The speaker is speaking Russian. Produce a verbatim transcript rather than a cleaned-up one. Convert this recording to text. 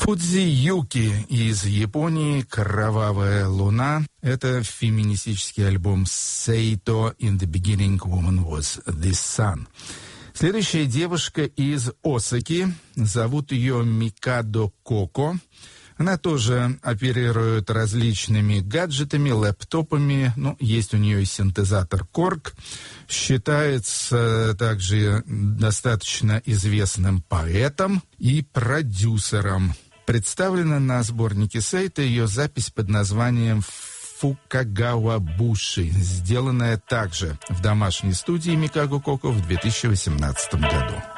Фудзи-юки из Японии, «Кровавая луна». Это феминистический альбом Сейто «In the beginning woman was the sun». Следующая девушка из Осаки. Зовут ее Микадо Коко. Она тоже оперирует различными гаджетами, лэптопами. Ну, есть у нее и синтезатор Корг. Считается также достаточно известным поэтом и продюсером. Представлена на сборнике Сейто ее запись под названием «Фукагава Буши», сделанная также в домашней студии Микадо Коко в две тысячи восемнадцатом году.